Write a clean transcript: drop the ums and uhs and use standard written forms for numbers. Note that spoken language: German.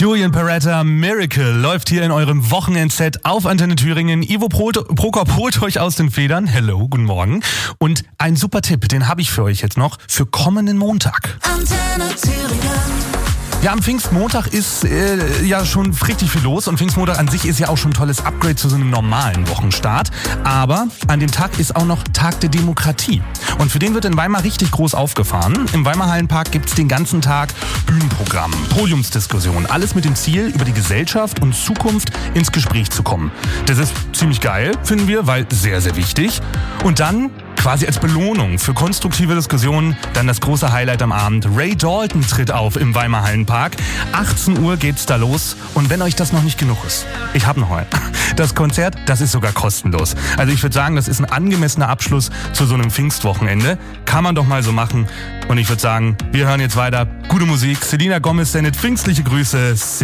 Julian Peretta, Miracle, läuft hier in eurem Wochenendset auf Antenne Thüringen. Ivo Prokop holt euch aus den Federn. Hello, guten Morgen. Und ein super Tipp, den habe ich für euch jetzt noch für kommenden Montag. Antenne Thüringen. Ja, am Pfingstmontag ist ja schon richtig viel los und Pfingstmontag an sich ist ja auch schon ein tolles Upgrade zu so einem normalen Wochenstart. Aber an dem Tag ist auch noch Tag der Demokratie. Und für den wird in Weimar richtig groß aufgefahren. Im Weimar Hallenpark gibt's den ganzen Tag Bühnenprogramm, Podiumsdiskussionen, alles mit dem Ziel, über die Gesellschaft und Zukunft ins Gespräch zu kommen. Das ist ziemlich geil, finden wir, weil sehr, sehr wichtig. Und dann quasi als Belohnung für konstruktive Diskussionen dann das große Highlight am Abend. Ray Dalton tritt auf im Weimar Hallenpark. 18 Uhr geht's da los. Und wenn euch das noch nicht genug ist, ich habe noch einen. Das Konzert, das ist sogar kostenlos. Also ich würde sagen, das ist ein angemessener Abschluss zu so einem Pfingstwochenende. Kann man doch mal so machen. Und ich würde sagen, wir hören jetzt weiter. Gute Musik. Selena Gomez sendet pfingstliche Grüße.